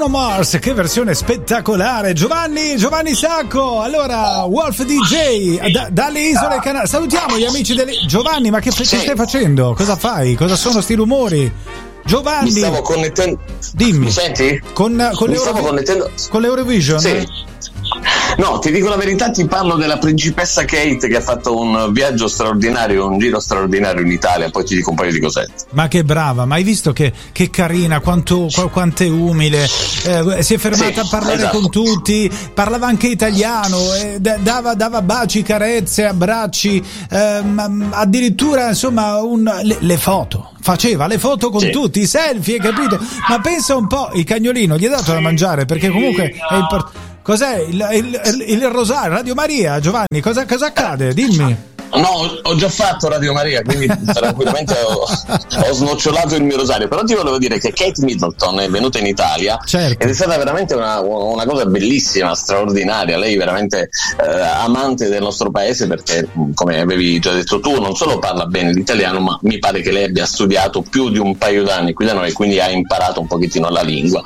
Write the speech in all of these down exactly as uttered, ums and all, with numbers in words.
Bruno Mars, che versione spettacolare. Giovanni, Giovanni Sacco. Allora, Wolf D J da, dalle isole Canarie. Salutiamo gli amici delle... Giovanni, ma che, che stai facendo? Cosa fai? Cosa sono sti rumori? Giovanni, mi stavo connettendo. Dimmi. Mi senti? Con, con, mi l'Euro... stavo connettendo. con l'Eurovision? Sì. No, ti dico la verità, ti parlo della principessa Kate che ha fatto un viaggio straordinario, un giro straordinario in Italia, poi ti dico un paio di cosette. Ma che brava, ma hai visto che, che carina, quanto, quanto è umile, eh, si è fermata sì, a parlare esatto. con tutti, parlava anche italiano, eh, dava, dava baci, carezze, abbracci, eh, addirittura insomma un, le, le foto. Faceva le foto con sì. tutti, i selfie, hai capito? Ma pensa un po', il cagnolino gli ha dato da mangiare perché comunque è importante. Cos'è il, il, il, il rosario? Radio Maria, Giovanni, cosa, cosa accade? Dimmi. No, ho già fatto Radio Maria, quindi tranquillamente ho, ho snocciolato il mio rosario. Però ti volevo dire che Kate Middleton è venuta in Italia, certo. ed è stata veramente una, una cosa bellissima, straordinaria. Lei veramente eh, amante del nostro paese, perché come avevi già detto tu, non solo parla bene l'italiano, ma mi pare che lei abbia studiato più di un paio d'anni qui da noi, quindi ha imparato un pochettino la lingua.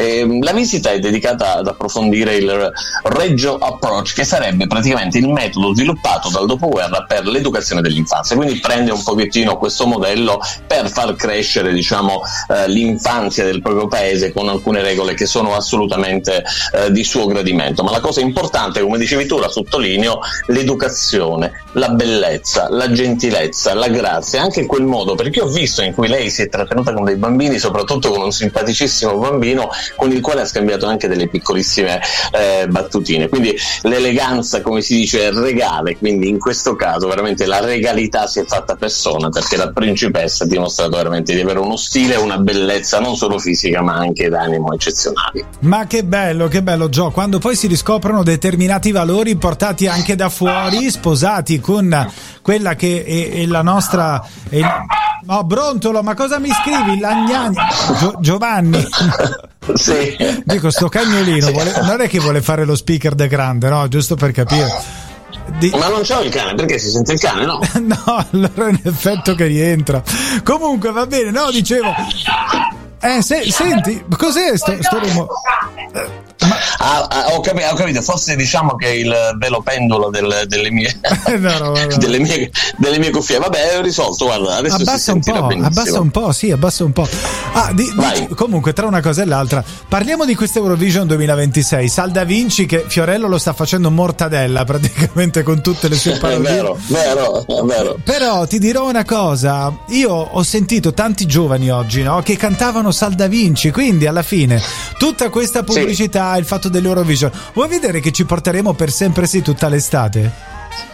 E la visita è dedicata ad approfondire il Reggio Approach, che sarebbe praticamente il metodo sviluppato dal dopoguerra per l'educazione dell'infanzia, quindi prende un pochettino questo modello per far crescere, diciamo, eh, l'infanzia del proprio paese con alcune regole che sono assolutamente eh, di suo gradimento. Ma la cosa importante, come dicevi tu, la sottolineo, l'educazione, la bellezza, la gentilezza, la grazia, anche quel modo, perché ho visto in cui lei si è trattenuta con dei bambini, soprattutto con un simpaticissimo bambino con il quale ha scambiato anche delle piccolissime eh, battutine, quindi l'eleganza, come si dice, regale, quindi in questo caso veramente la regalità si è fatta persona, perché la principessa ha dimostrato veramente di avere uno stile e una bellezza non solo fisica ma anche d'animo eccezionali. Ma che bello, che bello, Gio, quando poi si riscoprono determinati valori portati anche da fuori, sposati con quella che è, è la nostra è... Oh, Brontolo, ma cosa mi scrivi? Lagnani Gio- Giovanni sì. Dico, sto cagnolino sì. vuole... non è che vuole fare lo speaker de grande, no? Giusto per capire. Di... Ma non c'ho il cane, perché si sente il cane, no? No, allora è un effetto che rientra. Comunque va bene, no, dicevo. Eh, se, senti, cos'è sto, sto rumore? Eh, ma... ah, ah, ho, capito, ho capito, forse diciamo che il velo pendolo del, delle mie no, no, no. delle mie delle mie cuffie. Vabbè, ho risolto, guarda, adesso abbassa si sentirà un po', benissimo. abbassa un po', sì, abbassa un po'. Ah, di, di, comunque tra una cosa e l'altra parliamo di questo Eurovision duemilaventisei. Sal Da Vinci, che Fiorello lo sta facendo mortadella praticamente con tutte le sue parodie. È vero, vero, è vero. Però ti dirò una cosa, io ho sentito tanti giovani oggi, no, che cantavano Sal Da Vinci, quindi alla fine tutta questa pubblicità, sì. il fatto dell'Eurovision, vuoi vedere che ci porteremo per sempre sì tutta l'estate?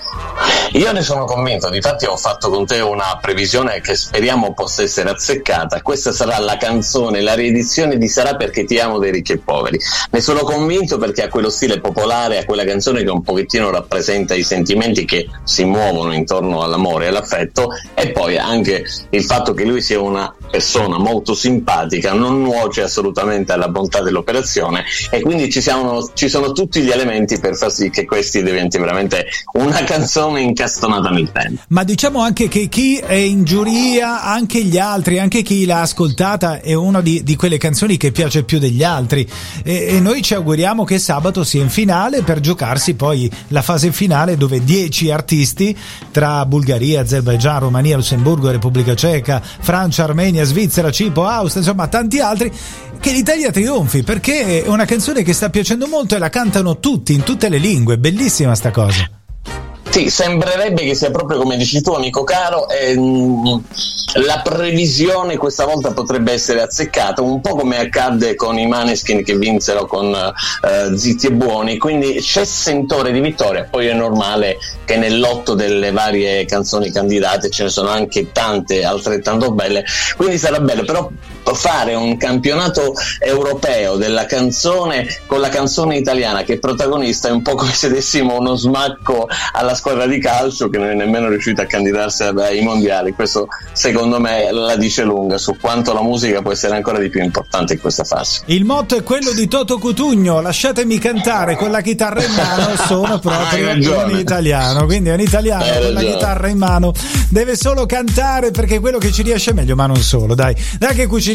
Io ne sono convinto, difatti ho fatto con te una previsione che speriamo possa essere azzeccata. Questa sarà la canzone, la riedizione di Sarà perché ti amo dei Ricchi e Poveri. Ne sono convinto perché ha quello stile popolare, ha quella canzone che un pochettino rappresenta i sentimenti che si muovono intorno all'amore e all'affetto, e poi anche il fatto che lui sia una persona molto simpatica non nuoce assolutamente alla bontà dell'operazione, e quindi ci siamo, ci sono tutti gli elementi per far sì che questi diventi veramente una canzone incastonata nel tempo. Ma diciamo anche che chi è in giuria, anche gli altri, anche chi l'ha ascoltata, è una di, di quelle canzoni che piace più degli altri, e, e noi ci auguriamo che sabato sia in finale per giocarsi poi la fase finale, dove dieci artisti tra Bulgaria, Azerbaigian, Romania, Lussemburgo, Repubblica Ceca, Francia, Armenia, Svizzera, Cipro, Austria, insomma tanti altri, che l'Italia trionfi, perché è una canzone che sta piacendo molto e la cantano tutti in tutte le lingue. Bellissima sta cosa. Sì, sembrerebbe che sia proprio come dici tu, amico caro, ehm, la previsione questa volta potrebbe essere azzeccata, un po' come accadde con i Maneskin che vinsero con eh, Zitti e Buoni, quindi c'è sentore di vittoria. Poi è normale che nel lotto delle varie canzoni candidate ce ne sono anche tante altrettanto belle, quindi sarà bello. Però fare un campionato europeo della canzone con la canzone italiana che è protagonista è un po' come se dessimo uno smacco alla squadra di calcio che non è nemmeno riuscita a candidarsi ai mondiali. Questo secondo me la dice lunga su quanto la musica può essere ancora di più importante in questa fase. Il motto è quello di Toto Cutugno: lasciatemi cantare con la chitarra in mano. Sono proprio un italiano, quindi è un italiano Hai con ragione. la chitarra in mano, deve solo cantare perché è quello che ci riesce meglio, ma non solo. Dai, dai che cuciniamo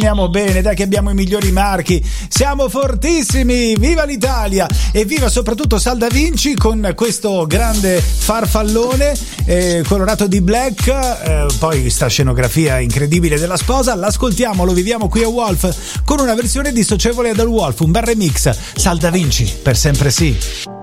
suoniamo bene, dai che abbiamo i migliori marchi, siamo fortissimi, viva l'Italia e viva soprattutto Sal Da Vinci con questo grande farfallone eh, colorato di black, eh, poi sta scenografia incredibile della sposa, l'ascoltiamo, lo viviamo qui a Wolf con una versione dissocievole dal Wolf, un bel remix, Sal Da Vinci, per sempre sì.